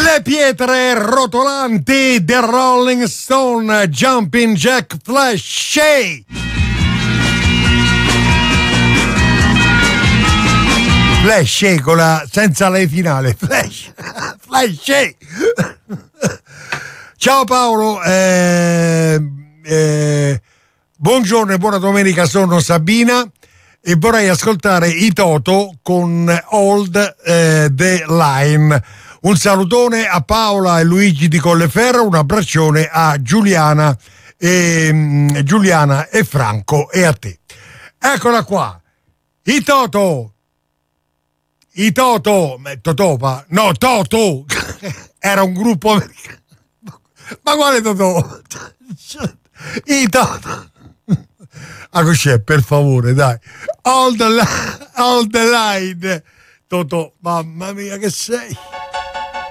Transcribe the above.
Le pietre rotolanti The Rolling Stone, Jumping Jack Flash. Flash con la senza lei finale. Flash. Ciao Paolo, buongiorno e buona domenica, sono Sabina e vorrei ascoltare i Toto con Hold the Line. Un salutone a Paola e Luigi di Colleferro, un abbraccione a Giuliana e Franco e a te. Eccola qua, i Toto, Totopa, no, Toto, era un gruppo americano. Ma quale Totò? I Toto. Ah, cos'è, per favore, dai. All the line. Totò, mamma mia che sei.